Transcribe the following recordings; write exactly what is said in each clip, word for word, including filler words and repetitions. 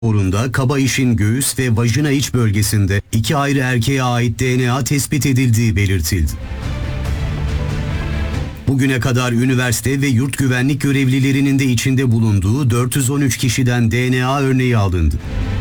Orunda Kabayiş'in göğüs ve vajina iç bölgesinde iki ayrı erkeğe ait D N A tespit edildiği belirtildi. Bugüne kadar üniversite ve yurt güvenlik görevlilerinin de içinde bulunduğu dört yüz on üç kişiden D N A örneği alındı.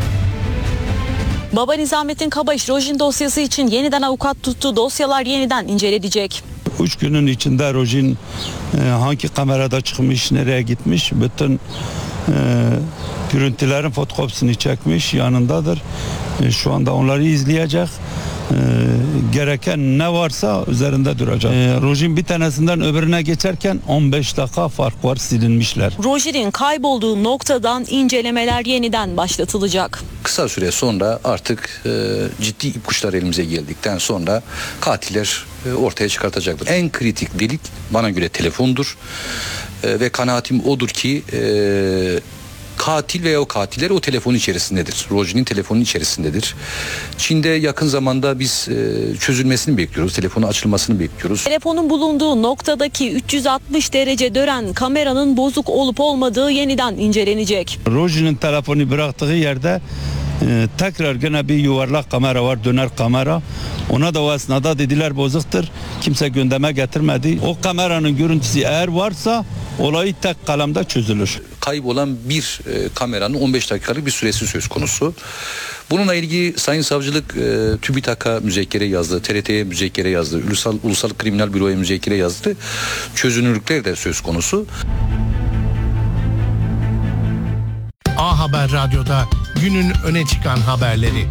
Baba Nizamettin Kabayiş Rojin dosyası için yeniden avukat tuttu. Dosyalar yeniden incelenecek. Üç günün içinde Rojin e, hangi kamerada çıkmış, nereye gitmiş, bütün e, görüntülerin fotokopisini çekmiş, yanındadır. E, şu anda onları izleyecek. E, gereken ne varsa üzerinde duracak. E, Rojin bir tanesinden öbürüne geçerken on beş dakika fark var, silinmişler. Rojin'in kaybolduğu noktadan incelemeler yeniden başlatılacak. Kısa süre sonra artık e, ciddi ipuçları elimize geldikten sonra katiller e, ortaya çıkartacaktır. En kritik delik bana göre telefondur e, ve kanaatim odur ki e, katil veya o katiller o telefonun içerisindedir. Rojin'in telefonun içerisindedir. Çin'de yakın zamanda biz e, çözülmesini bekliyoruz. Telefonun açılmasını bekliyoruz. Telefonun bulunduğu noktadaki üç yüz altmış derece dönen kameranın bozuk olup olmadığı yeniden incelenecek. Rojin'in telefonu bıraktığı yerde e, tekrar gene bir yuvarlak kamera var, döner kamera. Ona da o esnada dediler bozuktur. Kimse gündeme getirmedi. O kameranın görüntüsü eğer varsa olayı tek kalemde çözülür. Kaybolan bir e, kameranın on beş dakikalık bir süresi söz konusu. Bununla ilgili Sayın Savcılık e, TÜBİTAK'a müzekkere yazdı, T R T'ye müzekkere yazdı, Ulusal, Ulusal Kriminal Büro'ya müzekkere yazdı. Çözünürlükler de söz konusu. A Haber Radyo'da günün öne çıkan haberleri.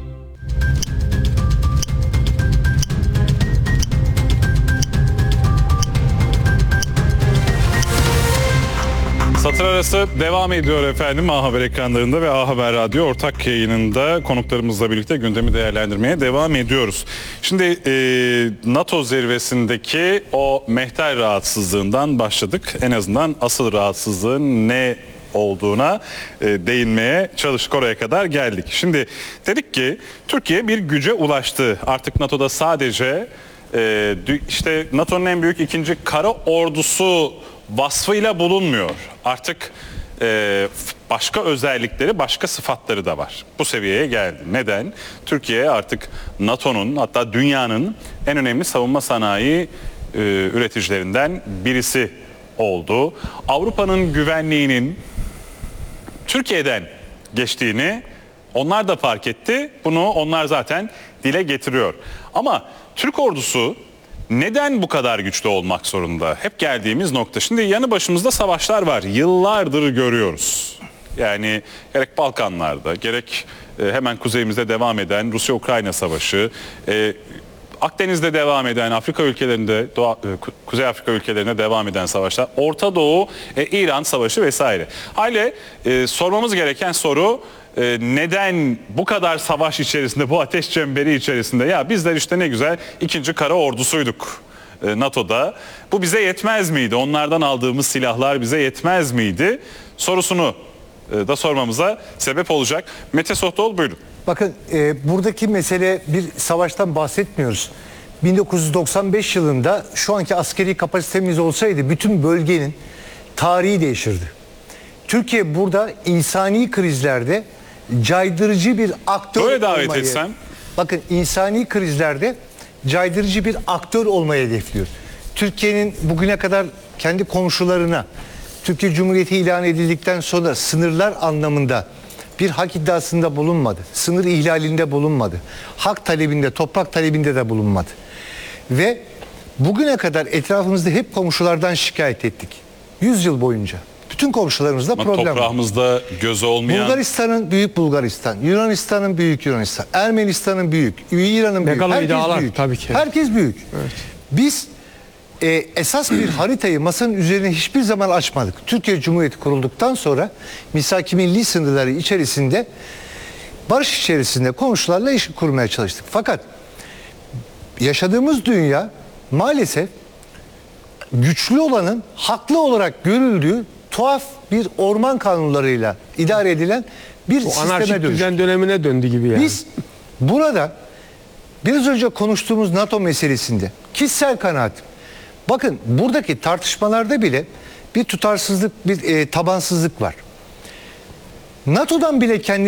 Satır arası devam ediyor efendim A Haber ekranlarında ve A Haber Radyo ortak yayınında konuklarımızla birlikte gündemi değerlendirmeye devam ediyoruz. Şimdi e, NATO zirvesindeki o mehter rahatsızlığından başladık. En azından asıl rahatsızlığın ne olduğuna e, değinmeye çalıştık, oraya kadar geldik. Şimdi dedik ki Türkiye bir güce ulaştı. Artık NATO'da sadece e, işte NATO'nun en büyük ikinci kara ordusu vasfıyla bulunmuyor. Artık e, başka özellikleri, başka sıfatları da var. Bu seviyeye geldi. Neden? Türkiye artık NATO'nun, hatta dünyanın en önemli savunma sanayi e, üreticilerinden birisi oldu. Avrupa'nın güvenliğinin Türkiye'den geçtiğini onlar da fark etti. Bunu onlar zaten dile getiriyor. Ama Türk ordusu neden bu kadar güçlü olmak zorunda? Hep geldiğimiz nokta. Şimdi yanı başımızda savaşlar var. Yıllardır görüyoruz. Yani gerek Balkanlarda, gerek e, hemen kuzeyimizde devam eden Rusya-Ukrayna savaşı, e, Akdeniz'de devam eden, Afrika ülkelerinde, Doğu, e, Kuzey Afrika ülkelerinde devam eden savaşlar, Orta Doğu, e, İran savaşı vesaire. Hale e, sormamız gereken soru, e, neden bu kadar savaş içerisinde, bu ateş çemberi içerisinde, ya bizler işte ne güzel ikinci kara ordusuyduk e, NATO'da. Bu bize yetmez miydi? Onlardan aldığımız silahlar bize yetmez miydi? Sorusunu e, da sormamıza sebep olacak. Mete Sohtoğlu, buyurun. Bakın e, buradaki mesele bir savaştan bahsetmiyoruz. bin dokuz yüz doksan beş yılında şu anki askeri kapasitemiz olsaydı bütün bölgenin tarihi değişirdi. Türkiye burada insani krizlerde caydırıcı bir aktör Böyle davet olmayı... etsem. Bakın insani krizlerde caydırıcı bir aktör olmayı hedefliyor. Türkiye'nin bugüne kadar kendi komşularına Türkiye Cumhuriyeti ilan edildikten sonra sınırlar anlamında bir hak iddiasında bulunmadı. Sınır ihlalinde bulunmadı. Hak talebinde, toprak talebinde de bulunmadı. Ve bugüne kadar etrafımızda hep komşulardan şikayet ettik. yüz yıl boyunca. Bütün komşularımızda Ama problem var. toprağımızda gözü olmayan... Bulgaristan'ın büyük Bulgaristan, Yunanistan'ın büyük Yunanistan, Ermenistan'ın büyük, İran'ın büyük. Herkes dağlar, büyük. tabii ki. Herkes büyük. Evet. Biz e, esas bir haritayı masanın üzerine hiçbir zaman açmadık. Türkiye Cumhuriyeti kurulduktan sonra misak-ı milli sınırları içerisinde barış içerisinde komşularla iş kurmaya çalıştık. Fakat yaşadığımız dünya maalesef güçlü olanın haklı olarak görüldüğü tuhaf bir orman kanunlarıyla idare edilen bir O sisteme anarşik dönüştü. düzen dönemine döndü gibi yani. Biz burada biraz önce konuştuğumuz NATO meselesinde kişisel kanaatim. Bakın buradaki tartışmalarda bile bir tutarsızlık, bir e, tabansızlık var. NATO'dan bile kendi